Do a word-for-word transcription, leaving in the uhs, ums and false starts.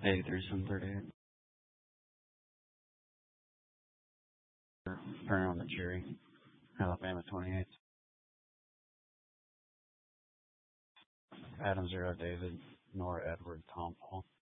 eighty-three, seven thirty-eight. Turn on the Cherry. Alabama twenty-eight. Adam zero David. Nora Edward Tom Paul.